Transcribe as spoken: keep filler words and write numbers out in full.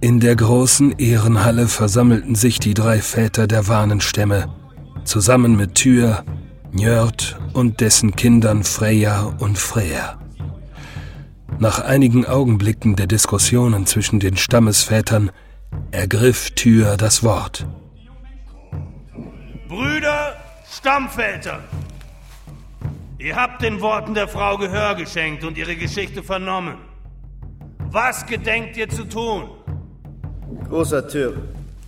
In der großen Ehrenhalle versammelten sich die drei Väter der Wahnenstämme, zusammen mit Tyr, Njörd und dessen Kindern Freyja und Freyr. Nach einigen Augenblicken der Diskussionen zwischen den Stammesvätern ergriff Tyr das Wort. Brüder, Stammväter, ihr habt den Worten der Frau Gehör geschenkt und ihre Geschichte vernommen. Was gedenkt ihr zu tun? Großer Tyr,